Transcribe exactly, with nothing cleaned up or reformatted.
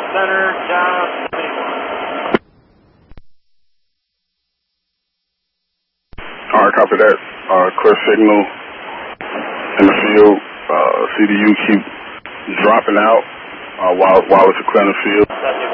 center, John seventy-one. All right, copy that. Uh, clear signal in the field. Uh, C D U keep dropping out uh, while while it's a clear in the field.